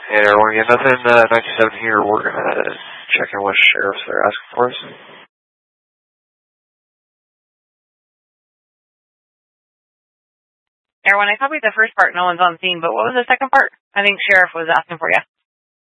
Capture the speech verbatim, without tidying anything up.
Hey there, we're getting nothing, uh, ninety-seven here. We're gonna check in with sheriffs that are asking for us. Everyone, I copied the first part. No one's on scene, but what was the second part? I think sheriff was asking for you.